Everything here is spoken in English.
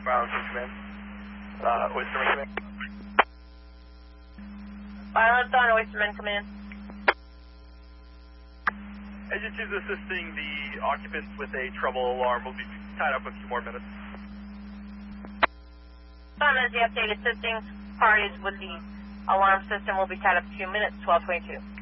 Violence Command. Oysterman Command. Violence on Oysterman Command. Agencies assisting the occupants with a trouble alarm will be tied up in a few more minutes. As the update, assisting parties with the alarm system will be tied up a few minutes, 1222.